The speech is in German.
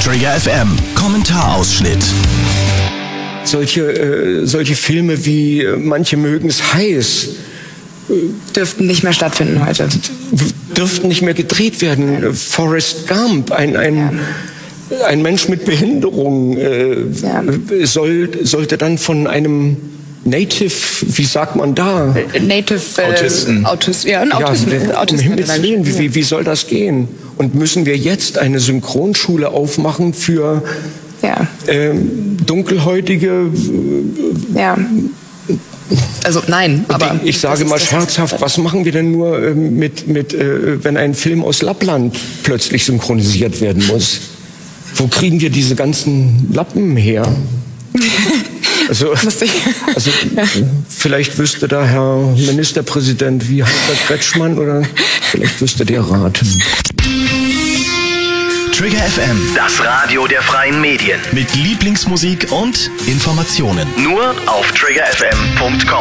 Trigger FM Kommentarausschnitt. Solche Filme wie Manche mögen's heiß dürften nicht mehr stattfinden heute. Dürften nicht mehr gedreht werden. Forrest Gump, ein Mensch mit Behinderung, sollte dann von einem Native, wie sagt man da? Autisten. Um Himmels Willen, wie soll das gehen? Und müssen wir jetzt eine Synchronschule aufmachen für dunkelhäutige... Also nein, aber... Ich sage mal scherzhaft, was machen wir denn nur wenn ein Film aus Lappland plötzlich synchronisiert werden muss? Wo kriegen wir diese ganzen Lappen her? Also vielleicht wüsste da Herr Ministerpräsident wie Herbert Kretschmann oder vielleicht wüsste der raten. Trigger FM, Das Radio der freien Medien. mit Lieblingsmusik und Informationen. Nur auf triggerfm.com.